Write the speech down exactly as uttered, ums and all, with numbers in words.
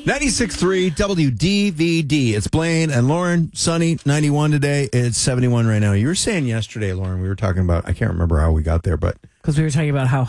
ninety-six point three W D V D. It's Blaine and Lauren. Sunny, ninety-one today. It's seventy-one right now. You were saying yesterday, Lauren, we were talking about, I can't remember how we got there, but Because we were talking about how